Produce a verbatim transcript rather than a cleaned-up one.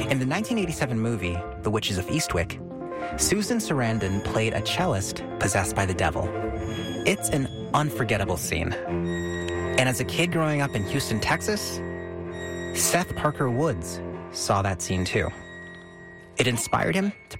In the nineteen eighty-seven movie, The Witches of Eastwick, Susan Sarandon played a cellist possessed by the devil. It's an unforgettable scene. And as a kid growing up in Houston, Texas, Seth Parker Woods saw that scene too. It inspired him to